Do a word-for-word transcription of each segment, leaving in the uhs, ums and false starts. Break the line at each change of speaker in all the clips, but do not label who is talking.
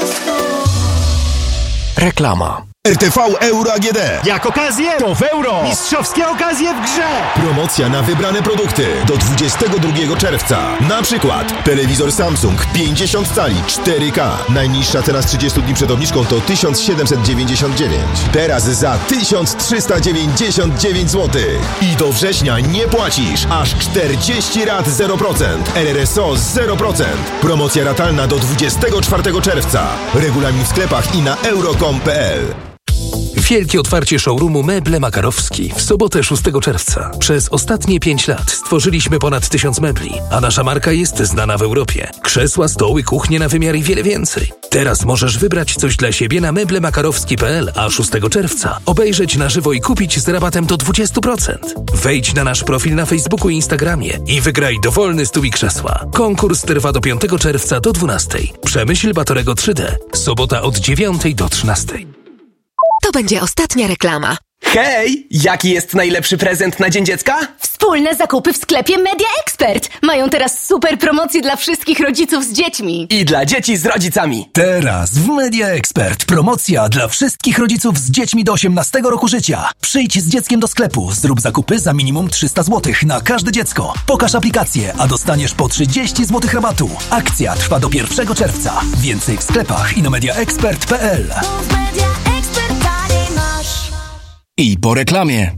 Reklama.
R T V Euro A G D.
Jak okazję, to w euro. Mistrzowskie okazje w grze.
Promocja na wybrane produkty do dwudziestego drugiego czerwca. Na przykład telewizor Samsung pięćdziesiąt cali cztery K. Najniższa cena z trzydziestu dni przed obniżką to tysiąc siedemset dziewięćdziesiąt dziewięć. Teraz za tysiąc trzysta dziewięćdziesiąt dziewięć złotych. I do września nie płacisz. Aż czterdzieści rat zero procent. L R S O zero procent. Promocja ratalna do dwudziestego czwartego czerwca. Regulamin w sklepach i na euro kropka com kropka p l.
Wielkie otwarcie showroomu Meble Makarowski w sobotę szóstego czerwca. Przez ostatnie pięć lat stworzyliśmy ponad tysiąc mebli, a nasza marka jest znana w Europie. Krzesła, stoły, kuchnie na wymiar i wiele więcej. Teraz możesz wybrać coś dla siebie na meblemakarowski kropka p l, a szóstego czerwca obejrzeć na żywo i kupić z rabatem do dwadzieścia procent. Wejdź na nasz profil na Facebooku i Instagramie i wygraj dowolny stół i krzesła. Konkurs trwa do piątego czerwca do dwunastej. Przemyśl Batorego trzy D. Sobota od dziewiątej do trzynastej.
To będzie ostatnia reklama.
Hej! Jaki jest najlepszy prezent na Dzień Dziecka?
Wspólne zakupy w sklepie Media Expert. Mają teraz super promocje dla wszystkich rodziców z dziećmi.
I dla dzieci z rodzicami.
Teraz w Media Expert promocja dla wszystkich rodziców z dziećmi do osiemnastego roku życia. Przyjdź z dzieckiem do sklepu, zrób zakupy za minimum trzysta złotych na każde dziecko. Pokaż aplikację, a dostaniesz po trzydzieści złotych rabatu. Akcja trwa do pierwszego czerwca. Więcej w sklepach i na mediaexpert kropka p l.
I po reklamie.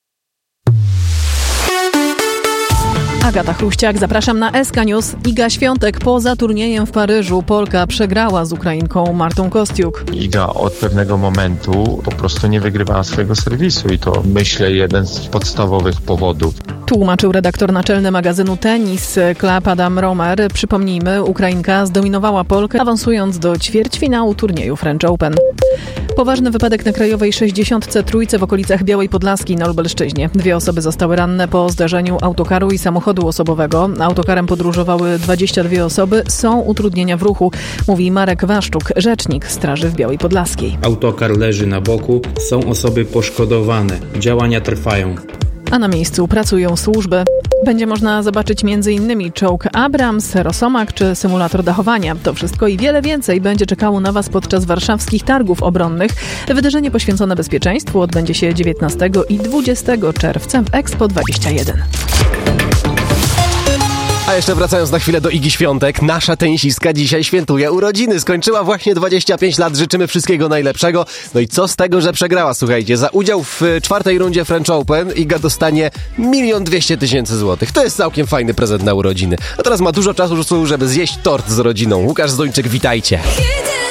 Agata Chruściak, zapraszam na S K News. Iga Świątek poza turniejem w Paryżu. Polka przegrała z Ukrainką Martą Kostiuk.
Iga od pewnego momentu po prostu nie wygrywała swojego serwisu i to, myślę, jeden z podstawowych powodów.
Tłumaczył redaktor naczelny magazynu Tenis Club Adam Romer. Przypomnijmy, Ukrainka zdominowała Polkę, awansując do ćwierćfinału turnieju French Open. Poważny wypadek na krajowej sześćdziesiątce trójce w okolicach Białej Podlaskiej na Lubelszczyźnie. Dwie osoby zostały ranne po zdarzeniu autokaru i samochodu osobowego. Autokarem podróżowały dwadzieścia dwie osoby. Są utrudnienia w ruchu, mówi Marek Waszczuk, rzecznik Straży w Białej Podlaskiej.
Autokar leży na boku, są osoby poszkodowane. Działania trwają.
A na miejscu pracują służby. Będzie można zobaczyć między innymi czołg Abrams, Rosomak czy symulator dachowania. To wszystko i wiele więcej będzie czekało na Was podczas warszawskich targów obronnych. Wydarzenie poświęcone bezpieczeństwu odbędzie się dziewiętnastego i dwudziestego czerwca w Expo dwadzieścia jeden.
A jeszcze wracając na chwilę do Igi Świątek, nasza tenisistka dzisiaj świętuje urodziny. Skończyła właśnie dwadzieścia pięć lat, życzymy wszystkiego najlepszego. No i co z tego, że przegrała? Słuchajcie, za udział w czwartej rundzie French Open Iga dostanie milion dwieście tysięcy złotych. To jest całkiem fajny prezent na urodziny. A teraz ma dużo czasu, żeby zjeść tort z rodziną. Łukasz Zdończyk, witajcie.